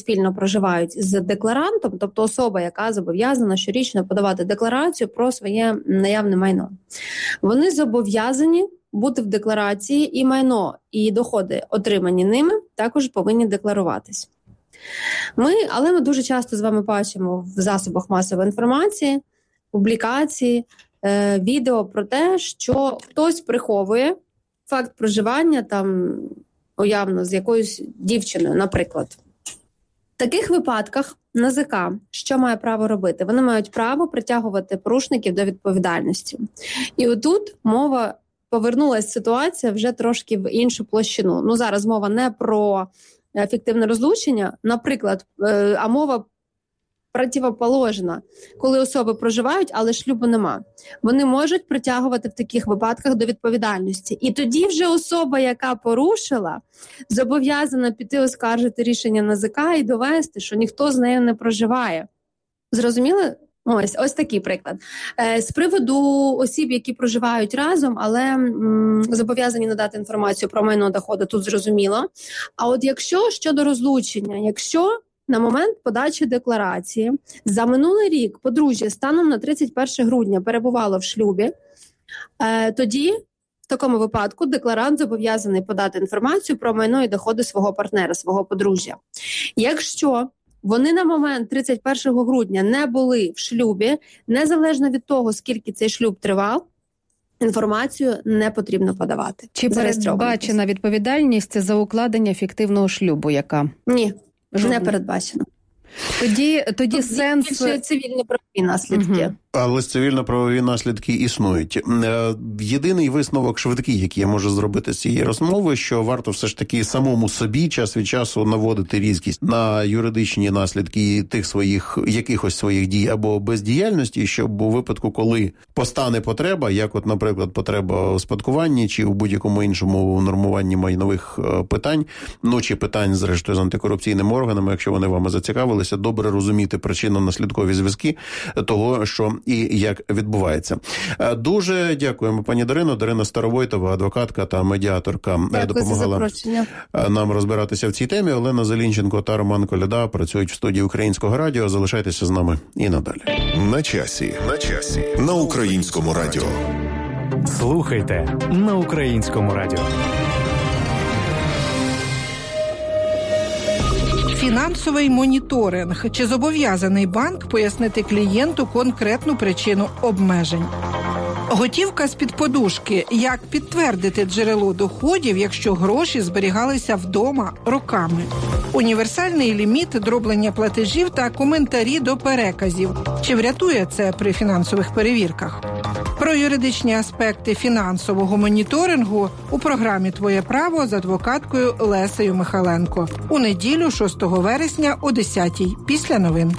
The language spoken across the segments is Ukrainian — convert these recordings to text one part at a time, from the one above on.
спільно проживають з декларантом, тобто особа, яка зобов'язана щорічно подавати декларацію про своє наявне майно. Вони зобов'язані бути в декларації, і майно, і доходи, отримані ними, також повинні декларуватись. Але ми дуже часто з вами бачимо в засобах масової інформації, публікації, відео про те, що хтось приховує факт проживання там уявно з якоюсь дівчиною, наприклад. В таких випадках НАЗК що має право робити? Вони мають право притягувати порушників до відповідальності. І отут повернулася ситуація вже трошки в іншу площину. Зараз мова не про фіктивне розлучення, наприклад, а мова противоположна, коли особи проживають, але шлюбу нема. Вони можуть притягувати в таких випадках до відповідальності. І тоді вже особа, яка порушила, зобов'язана піти оскаржити рішення НАЗК і довести, що ніхто з нею не проживає. Зрозуміли? Ось такий приклад. З приводу осіб, які проживають разом, але зобов'язані надати інформацію про майно, доходи, тут зрозуміло. А от якщо щодо розлучення, якщо на момент подачі декларації за минулий рік подружжя станом на 31 грудня перебувало в шлюбі, тоді в такому випадку декларант зобов'язаний подати інформацію про майно і доходи свого партнера, свого подружжя. Якщо вони на момент 31 грудня не були в шлюбі, незалежно від того, скільки цей шлюб тривав, інформацію не потрібно подавати. Чи передбачена відповідальність за укладення фіктивного шлюбу, яка? Ні, не передбачено. Тоді сенс... Більше цивільно-правові наслідки. Угу. Але цивільно-правові наслідки існують. Єдиний висновок швидкий, який я можу зробити з цієї розмови, що варто все ж таки самому собі час від часу наводити різкість на юридичні наслідки тих якихось своїх дій або бездіяльності, щоб у випадку, коли постане потреба, як от, наприклад, потреба у спадкуванні чи у будь-якому іншому нормуванні майнових питань, чи питань, зрештою, з антикорупційними органами, якщо вони вами зацікавилися, добре розуміти причинно-наслідкові зв'язки того, що і як відбувається. Дуже дякуємо, пані Дарино. Дарина Старовойтова, адвокатка та медіаторка, допомагала нам розбиратися в цій темі. Олена Зелінченко та Роман Коляда працюють в студії Українського радіо. Залишайтеся з нами і надалі. На часі. На Українському радіо. Слухайте на Українському радіо. Фінансовий моніторинг. Чи зобов'язаний банк пояснити клієнту конкретну причину обмежень? Готівка з-під подушки. Як підтвердити джерело доходів, якщо гроші зберігалися вдома роками? Універсальний ліміт, дроблення платежів та коментарі до переказів. Чи врятує це при фінансових перевірках? Про юридичні аспекти фінансового моніторингу у програмі «Твоє право» з адвокаткою Лесею Михаленко. У неділю, 6 вересня о 10-й, після новин.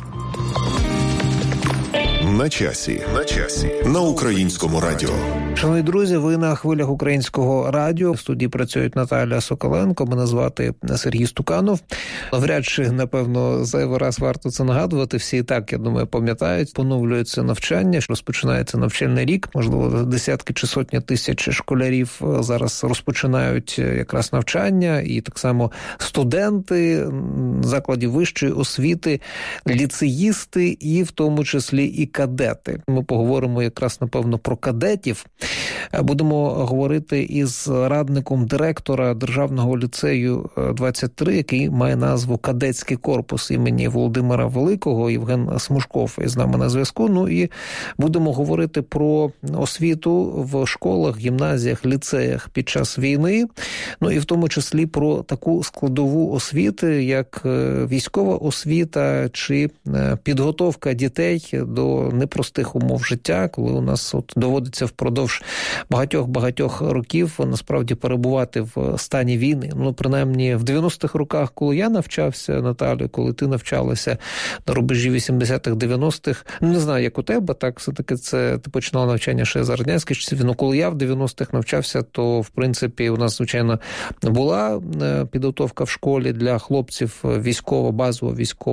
На часі. На Українському радіо. Шановні друзі, ви на хвилях Українського радіо. В студії працюють Наталя Соколенко, мене звати Сергій Стуканов. Навряд чи, напевно, зайвий раз варто це нагадувати. Всі і так, я думаю, пам'ятають. Поновлюється навчання, розпочинається навчальний рік. Можливо, десятки чи сотні тисяч школярів зараз розпочинають якраз навчання. І так само студенти закладів вищої освіти, ліцеїсти і в тому числі і кадети. Ми поговоримо якраз, напевно, про кадетів. Будемо говорити із радником директора Державного ліцею 23, який має назву «Кадетський корпус» імені Володимира Великого. Євген Смушков із нами на зв'язку. І будемо говорити про освіту в школах, гімназіях, ліцеях під час війни. І в тому числі про таку складову освіти, як військова освіта чи підготовка дітей до непростих умов життя, коли у нас доводиться впродовж багатьох років насправді перебувати в стані війни. Принаймні в 90-х роках, коли я навчався, Наталю, коли ти навчалася на рубежі 80-х, 90-х, не знаю, як у тебе, так, все-таки ти починала навчання ще за радянських часів, коли я в 90-х навчався, то, в принципі, у нас, звичайно, була підготовка в школі для хлопців військова, базова військова.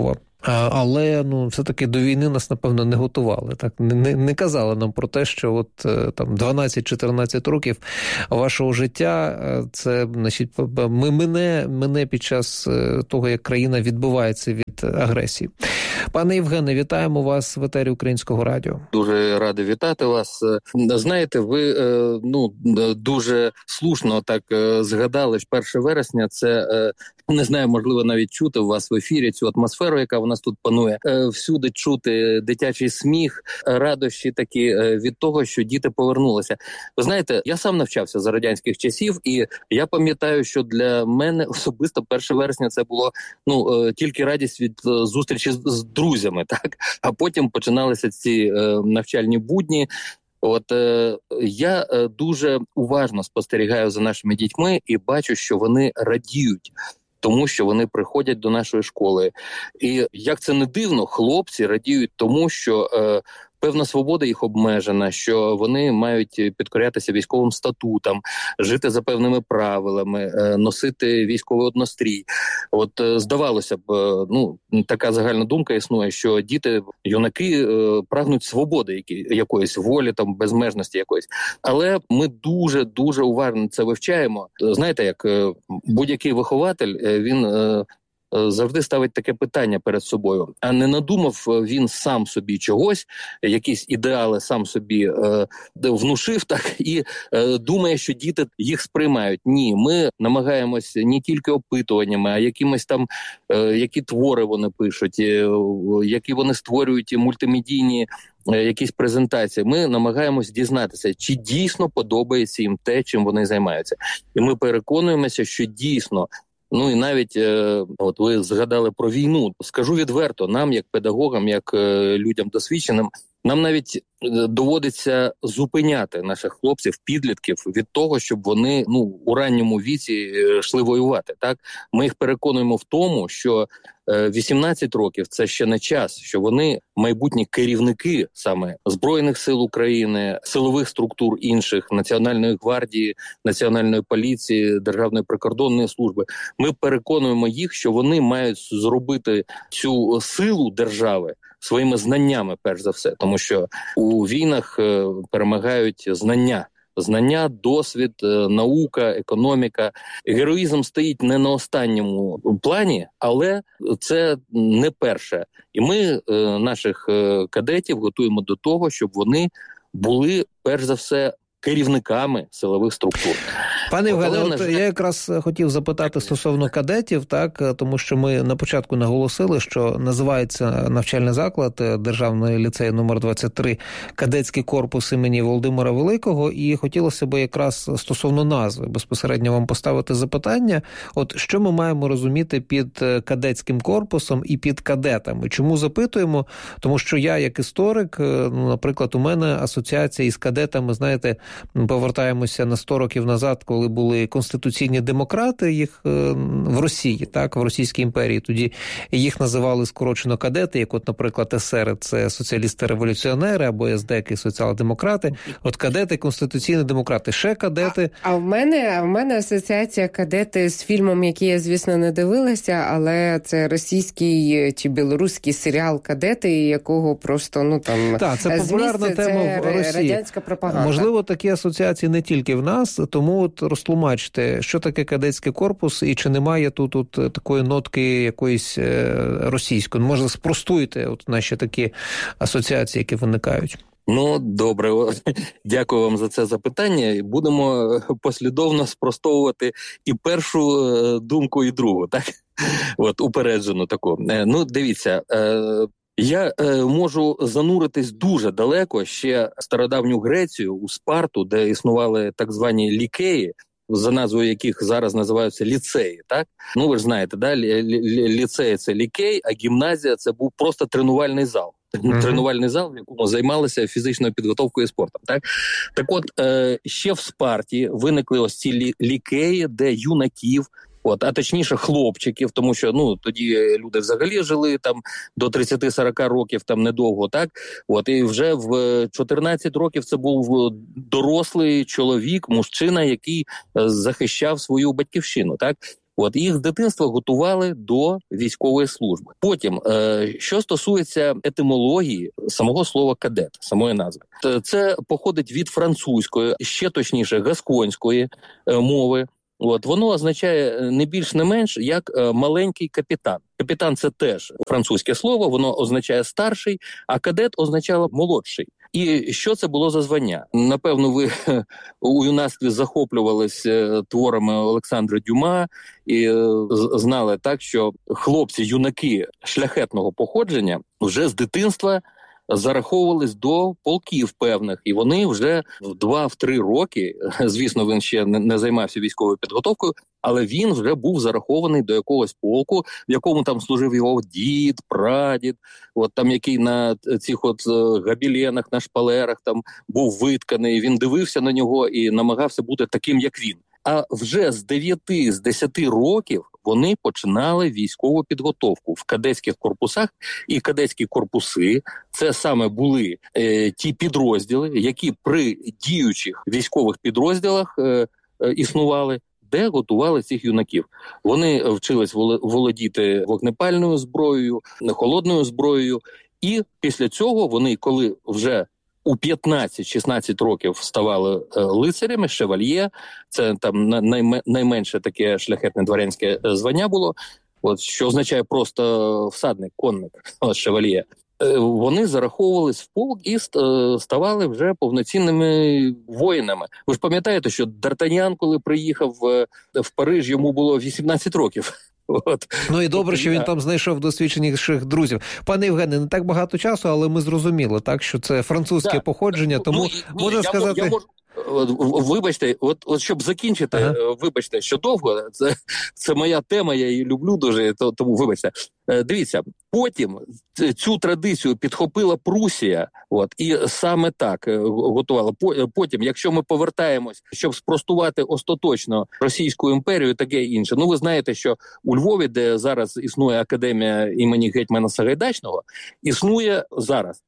Але, все-таки до війни нас, напевно, не готували. Так? Не казали нам про те, що от там 12-14 років вашого життя, це, значить, мене під час того, як країна відбувається від агресії. Пане Євгене, вітаємо вас в етері Українського радіо. Дуже радий вітати вас. Знаєте, ви дуже слушно так згадали, що 1 вересня це, не знаю, можливо, навіть чути у вас в ефірі цю атмосферу, яка у нас тут панує. Всюди чути дитячий сміх, радощі такі від того, що діти повернулися. Ви знаєте, я сам навчався за радянських часів, і я пам'ятаю, що для мене особисто 1 вересня це було тільки радість від зустрічі з друзями, так? А потім починалися ці навчальні будні. Я дуже уважно спостерігаю за нашими дітьми і бачу, що вони радіють тому, що вони приходять до нашої школи. І як це не дивно, хлопці радіють тому, що певна свобода їх обмежена, що вони мають підкорятися військовим статутам, жити за певними правилами, носити військовий однострій. Здавалося б, така загальна думка існує, що діти, юнаки прагнуть свободи якоїсь, волі, там, безмежності якоїсь. Але ми дуже уважно це вивчаємо. Знаєте, як будь-який вихователь, він завжди ставить таке питання перед собою. А не надумав він сам собі чогось, якісь ідеали сам собі внушив, так, і думає, що діти їх сприймають. Ні, ми намагаємось не тільки опитуваннями, а якимось там, які твори вони пишуть, які вони створюють мультимедійні якісь презентації. Ми намагаємось дізнатися, чи дійсно подобається їм те, чим вони займаються. І ми переконуємося, що дійсно. І навіть, ви згадали про війну. Скажу відверто, нам, як педагогам, як людям досвідченим, нам навіть доводиться зупиняти наших хлопців, підлітків від того, щоб вони у ранньому віці йшли воювати. Так? Ми їх переконуємо в тому, що 18 років – це ще не час, що вони майбутні керівники саме Збройних сил України, силових структур інших, Національної гвардії, Національної поліції, Державної прикордонної служби. Ми переконуємо їх, що вони мають зробити цю силу держави своїми знаннями, перш за все. Тому що у війнах перемагають знання, досвід, наука, економіка. Героїзм стоїть не на останньому плані, але це не перше. І ми наших кадетів готуємо до того, щоб вони були, перш за все, керівниками силових структур. Пане Євгене, я якраз хотів запитати стосовно кадетів, так, тому що ми на початку наголосили, що називається навчальний заклад Державний ліцей номер 23 «Кадетський корпус імені Володимира Великого», і хотілося б якраз стосовно назви безпосередньо вам поставити запитання. Що ми маємо розуміти під кадетським корпусом і під кадетами? Чому запитуємо? Тому що я, як історик, наприклад, у мене асоціація із кадетами, знаєте, повертаємося на 100 років назад, коли були конституційні демократи їх в Росії, так, в Російській імперії. Тоді їх називали скорочено кадети, як наприклад, СР – це соціалісти-революціонери, або СДЕКи – соціал-демократи. Кадети – конституційні демократи. Ще кадети. А в мене асоціація кадети з фільмом, який я, звісно, не дивилася, але це російський чи білоруський серіал «Кадети», якого просто, Так, це популярна тема в Росії. Радянська пропаганда. Можливо, такі асоціації не тільки в нас, тому розтлумачте, що таке кадетський корпус і чи немає тут такої нотки якоїсь російської. Може, спростуйте наші такі асоціації, які виникають. Добре, дякую вам за це запитання. Будемо послідовно спростовувати і першу думку, і другу, так? Упереджену таку. Дивіться, я можу зануритись дуже далеко, ще стародавню Грецію, у Спарту, де існували так звані лікеї, за назвою яких зараз називаються ліцеї, так? Ви ж знаєте, да? Ліцей – це лікей, а гімназія – це був просто тренувальний зал. Тренувальний зал, в якому займалися фізичною підготовкою і спортом. Так от, ще в Спарті виникли ось ці лікеї, де юнаків, а точніше хлопчиків, тому що тоді люди взагалі жили там до 30-40 років, там недовго, так? І вже в 14 років це був дорослий чоловік, мужчина, який захищав свою батьківщину, так? От, їх з дитинства готували до військової служби. Потім, що стосується етимології самого слова кадет, самої назви, це походить від французької, ще точніше гасконської мови. От, воно означає не більш не менш як маленький капітан. Капітан – це теж французьке слово, воно означає старший, а кадет означало молодший. І що це було за звання? Напевно, ви у юнацтві захоплювались творами Олександра Дюма і знали так, що хлопці-юнаки шляхетного походження вже з дитинства зараховувались до полків певних, і вони вже в 2-3 роки, звісно, він ще не займався військовою підготовкою, але він вже був зарахований до якогось полку, в якому там служив його дід, прадід, от там який на цих от габіленах, на шпалерах там був витканий, він дивився на нього і намагався бути таким, як він. А вже з 9-10 років вони починали військову підготовку в кадетських корпусах, і кадетські корпуси – це саме були ті підрозділи, які при діючих військових підрозділах існували, де готували цих юнаків. Вони вчились володіти вогнепальною зброєю, холодною зброєю, і після цього вони, коли вже у 15-16 років ставали лицарями, шевальє, це там найменше таке шляхетне дворянське звання було, от, що означає просто всадник, конник, шевальє. Вони зараховувались в полк і ставали вже повноцінними воїнами. Ви ж пам'ятаєте, що Д'Артаньян, коли приїхав в Париж, йому було 18 років. От. Ну і добре, що він там знайшов досвідченіших друзів. Пане Євгене, не так багато часу, але ми зрозуміли, так, що це французьке походження, тому можна сказати... Вибачте, от щоб закінчити, вибачте, що довго, це моя тема, я її люблю дуже, тому вибачте. Дивіться, потім цю традицію підхопила Прусія, от, і саме так готувала. Потім, якщо ми повертаємось, щоб спростувати остаточно Російську імперію, таке інше. Ну, ви знаєте, що у Львові, де зараз існує академія імені гетьмана Сагайдачного, існує зараз,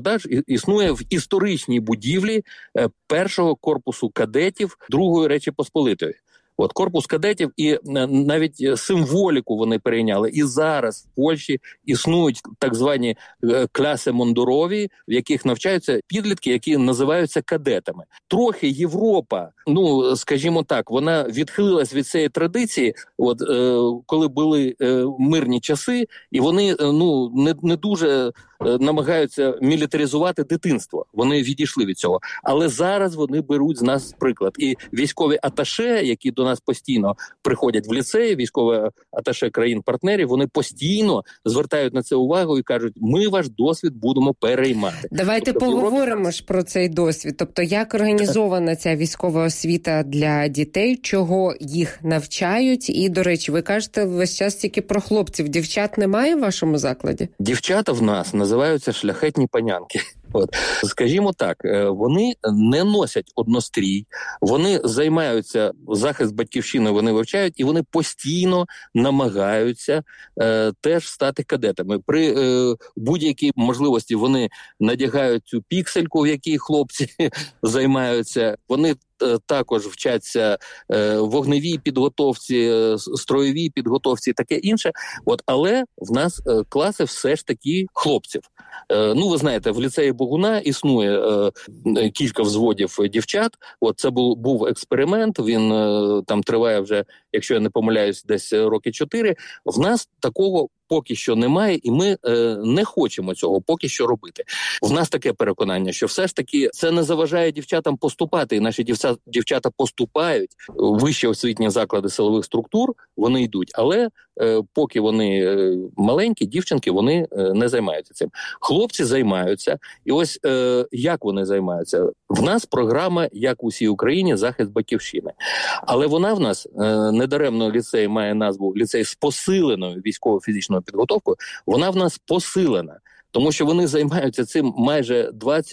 існує в історичній будівлі першого корпусу кадетів Другої Речі Посполитої. От корпус кадетів, і навіть символіку вони перейняли. І зараз в Польщі існують так звані класи мундурові, в яких навчаються підлітки, які називаються кадетами. Трохи Європа, ну, скажімо так, вона відхилилась від цієї традиції, от, коли були мирні часи, і вони не дуже намагаються мілітаризувати дитинство. Вони відійшли від цього. Але зараз вони беруть з нас приклад. І військові аташе, які до нас постійно приходять в ліцеї, військові аташе країн-партнерів, вони постійно звертають на це увагу і кажуть, ми ваш досвід будемо переймати. Давайте поговоримо ж про цей досвід. Тобто, як організована ця військова освіта для дітей, чого їх навчають? І, до речі, ви кажете весь час тільки про хлопців. Дівчат немає в вашому закладі? Дівчата в нас називаються шляхетні панянки. От. Скажімо так, вони не носять однострій, вони займаються захист батьківщини, вони вивчають, і вони постійно намагаються теж стати кадетами. При будь-якій можливості вони надягають цю піксельку, в якій хлопці займаються, вони також вчаться вогневій підготовці, строєвій підготовці, таке інше. От, але в нас класи все ж таки хлопців. Ну, ви знаєте, в ліцеї Богуна існує кілька взводів дівчат. От це був експеримент, він там триває вже, якщо я не помиляюсь, десь роки 4. В нас такого поки що немає, і ми не хочемо цього поки що робити. В нас таке переконання, що все ж таки це не заважає дівчатам поступати, і наші дівчата поступають в вищі освітні заклади силових структур, вони йдуть, але поки вони маленькі, дівчинки, вони не займаються цим. Хлопці займаються, і ось як вони займаються? В нас програма, як у всій Україні, захист батьківщини. Але вона в нас, недаремно ліцей має назву ліцей з посиленою військово-фізичною підготовкою, вона в нас посилена. Тому що вони займаються цим майже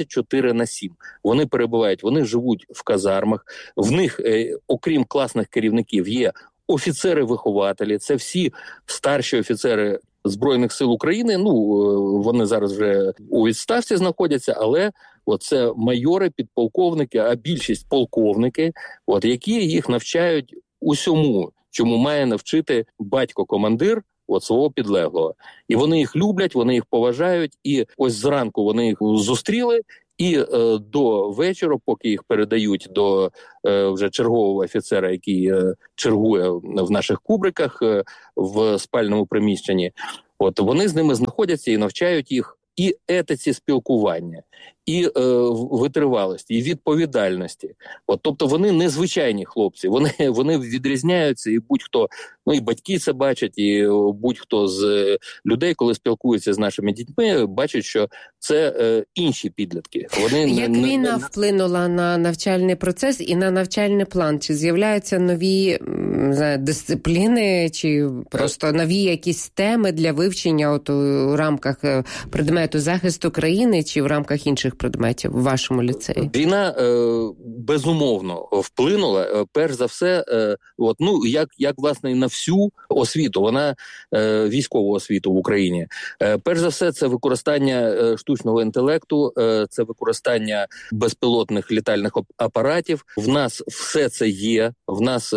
24/7. Вони перебувають, вони живуть в казармах. В них, окрім класних керівників, є офіцери-вихователі. Це всі старші офіцери Збройних сил України. Ну, вони зараз вже у відставці знаходяться, але це майори, підполковники, а більшість полковники, які їх навчають усьому, чому має навчити батько-командир от свого підлеглого. І вони їх люблять, вони їх поважають, і ось зранку вони їх зустріли, і до вечора, поки їх передають до вже чергового офіцера, який чергує в наших кубриках в спальному приміщенні, от вони з ними знаходяться і навчають їх і етиці спілкування, і витривалості, і відповідальності. От, тобто вони незвичайні хлопці, вони відрізняються, і будь-хто, ну і батьки це бачать, і будь-хто з людей, коли спілкуються з нашими дітьми, бачать, що це інші підлітки. Як війна вплинула на навчальний процес і на навчальний план? Чи з'являються нові дисципліни, чи просто нові якісь теми для вивчення от у рамках предмету захисту країни, чи в рамках інших предметів в вашому ліцеї? Війна безумовно вплинула, перш за все, як власне і на всю освіту, вона військову освіту в Україні. Перш за все, це використання штучного інтелекту, це використання безпілотних літальних апаратів. В нас все це є, в нас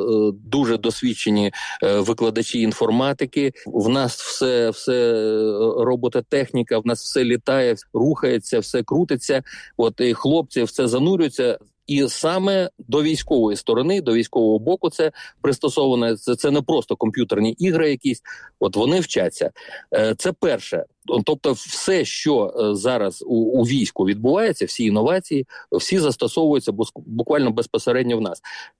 дуже досвідчені викладачі інформатики, в нас все робототехніка, в нас все літає, рухається, все крутиться, от і хлопці в це занурюються. І саме до військової сторони, до військового боку це пристосовано, це не просто комп'ютерні ігри якісь, от вони вчаться. Це перше. Тобто все, що зараз у війську відбувається, всі інновації, всі застосовуються буквально безпосередньо в нас.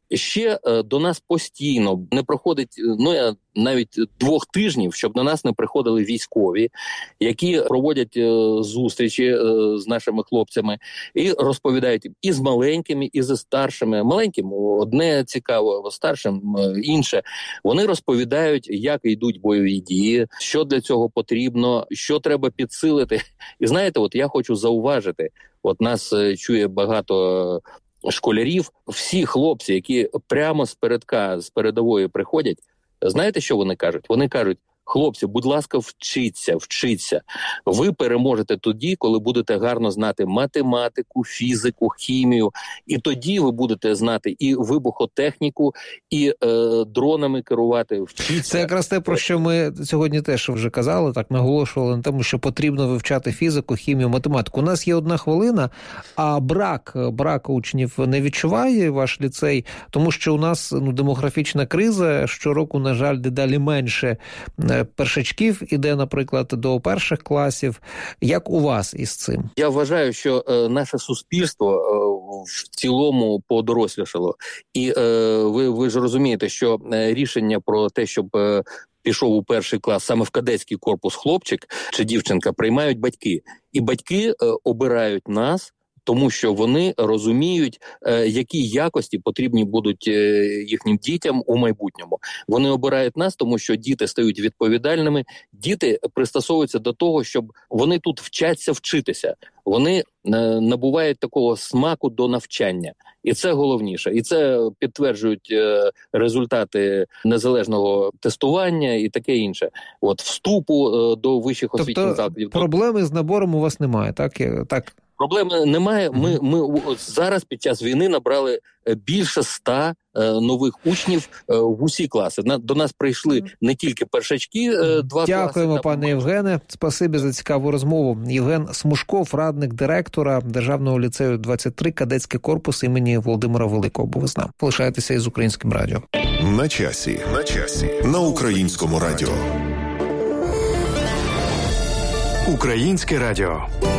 Ще до нас постійно не проходить, навіть 2 тижнів, щоб до нас не приходили військові, які проводять зустрічі з нашими хлопцями і розповідають і з маленькими, і з старшими. Маленьким одне цікаво, старшим інше. Вони розповідають, як йдуть бойові дії, що для цього потрібно, що треба підсилити. І знаєте, от я хочу зауважити, от нас чує багато школярів, всі хлопці, які прямо з передової приходять, знаєте, що вони кажуть? Вони кажуть: хлопці, будь ласка, вчіться. Ви переможете тоді, коли будете гарно знати математику, фізику, хімію. І тоді ви будете знати і вибухотехніку, і дронами керувати. Вчіться. Це якраз те, про що ми сьогодні теж вже казали, так наголошували на тому, що потрібно вивчати фізику, хімію, математику. У нас є 1 хвилина, а брак учнів не відчуває ваш ліцей, тому що у нас демографічна криза, щороку, на жаль, дедалі менше першачків іде, наприклад, до перших класів. Як у вас із цим? Я вважаю, що наше суспільство в цілому подорослішало. І ви ж розумієте, що рішення про те, щоб пішов у 1 клас саме в кадетський корпус хлопчик чи дівчинка, приймають батьки. І батьки обирають нас, тому що вони розуміють, які якості потрібні будуть їхнім дітям у майбутньому. Вони обирають нас, тому що діти стають відповідальними, діти пристосовуються до того, щоб вони тут вчаться вчитися. Вони набувають такого смаку до навчання. І це головніше. І це підтверджують результати незалежного тестування і таке інше. От вступу до вищих освітніх закладів. Проблеми з набором у вас немає, так? Проблеми немає. Ми зараз під час війни набрали більше 100 нових учнів в усі класи. До нас прийшли не тільки першачки, 2 класи. Дякуємо, пане Євгене. Спасибі за цікаву розмову. Євген Смушков, радник директора Державного ліцею 23, кадетський корпус імені Володимира Великого. Були з нами. Залишайтеся із Українським радіо. На часі. На Українському радіо. Українське радіо.